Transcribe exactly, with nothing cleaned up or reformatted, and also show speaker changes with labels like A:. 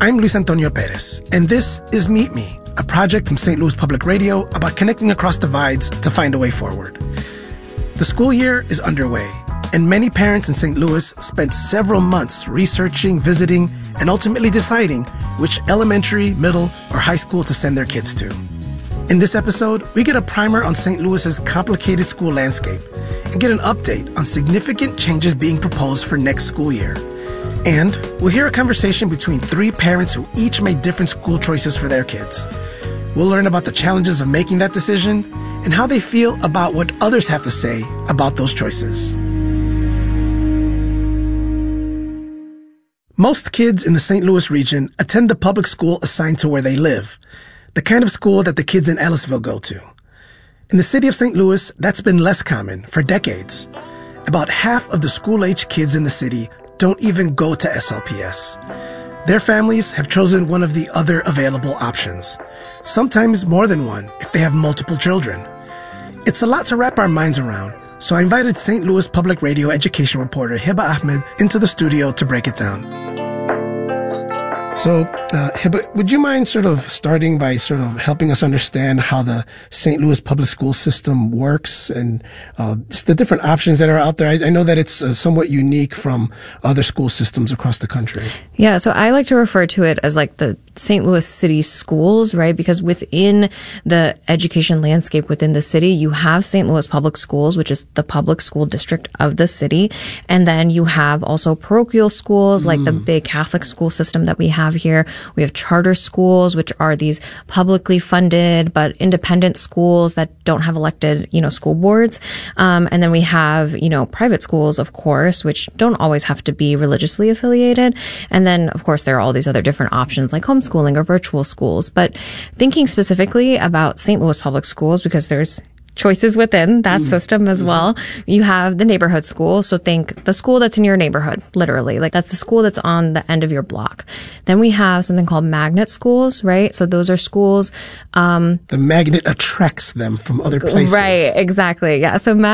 A: I'm Luis Antonio Perez, and this is Meet Me, a project from Saint Louis Public Radio about connecting across divides to find a way forward. The school year is underway, and many parents in Saint Louis spent several months researching, visiting, and ultimately deciding which elementary, middle, or high school to send their kids to. In this episode, we get a primer on Saint Louis's complicated school landscape and get an update on significant changes being proposed for next school year. And we'll hear a conversation between three parents who each made different school choices for their kids. We'll learn about the challenges of making that decision and how they feel about what others have to say about those choices. Most kids in the Saint Louis region attend the public school assigned to where they live, the kind of school that the kids in Ellisville go to. In the city of Saint Louis, that's been less common for decades. About half of the school-age kids in the city don't even go to S L P S. Their families have chosen one of the other available options, sometimes more than one if they have multiple children. It's a lot to wrap our minds around, so I invited Saint Louis Public Radio education reporter Hiba Ahmed into the studio to break it down. So, uh, Hiba, would you mind sort of starting by sort of helping us understand how the Saint Louis public school system works and uh, just the different options that are out there? I, I know that it's uh, somewhat unique from other school systems across the country.
B: Yeah, so I like to refer to it as like the Saint Louis City schools, right? Because within the education landscape within the city, you have Saint Louis Public Schools, which is the public school district of the city. And then you have also parochial schools, like mm. the big Catholic school system that we have here. We have charter schools, which are these publicly funded but independent schools that don't have elected, you know, school boards. Um, and then we have, you know, private schools, of course, which don't always have to be religiously affiliated. And then, of course, there are all these other different options like homeschooling or virtual schools. But thinking specifically about Saint Louis Public Schools, because there's choices within that mm. system as well. You have the neighborhood school. So think the school that's in your neighborhood, literally. Like that's the school that's on the end of your block. Then we have something called magnet schools, right? So those are schools. Um,
A: the magnet attracts them from other places.
B: Right, exactly. Yeah. So